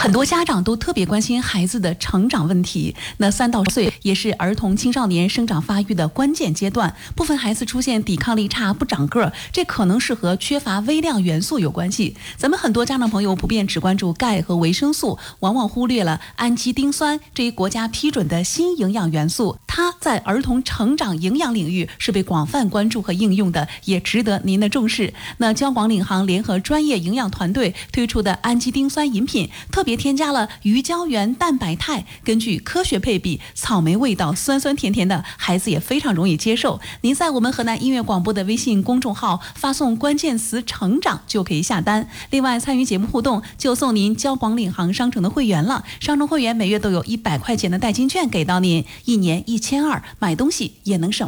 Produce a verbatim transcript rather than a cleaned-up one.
很多家长都特别关心孩子的成长问题。那三到十岁也是儿童青少年生长发育的关键阶段，部分孩子出现抵抗力差、不长个儿，这可能是和缺乏微量元素有关系。咱们很多家长朋友普遍只关注钙和维生素，往往忽略了氨基丁酸这一国家批准的新营养元素，它在儿童成长营养领域是被广泛关注和应用的，也值得您的重视。那交广领航联合专业营养团队推出的氨基丁酸饮品，特别添加了鱼胶原蛋白肽，根据科学配比，草莓味道酸酸甜甜的，孩子也非常容易接受。您在我们河南音乐广播的微信公众号发送关键词成长就可以下单。另外参与节目互动就送您交广领航商城的会员了，商城会员每月都有一百块钱的代金券给到您，一年一千二，买东西也能省。